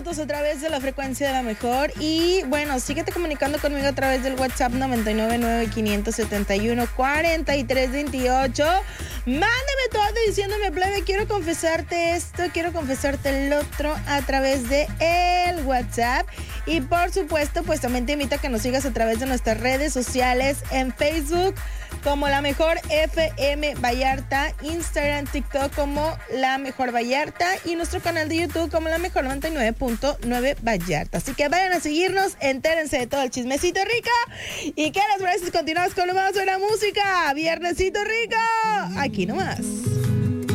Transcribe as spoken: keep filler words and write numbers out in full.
minutos a través de la frecuencia de la mejor. Y bueno, síguete comunicando conmigo a través del WhatsApp noventa y nueve nueve cinco siete uno cuatro tres dos ocho. Mándame todo diciéndome, plebe, quiero confesarte esto, quiero confesarte el otro a través de el WhatsApp. Y por supuesto, pues también te invito a que nos sigas a través de nuestras redes sociales en Facebook como La Mejor F M Vallarta, Instagram, TikTok como La Mejor Vallarta y nuestro canal de YouTube como La Mejor noventa y nueve punto nueve Vallarta. Así que vayan a seguirnos, entérense de todo el chismecito rico y que las veces continuamos con lo más de la música. Viernesito rico, aquí nomás.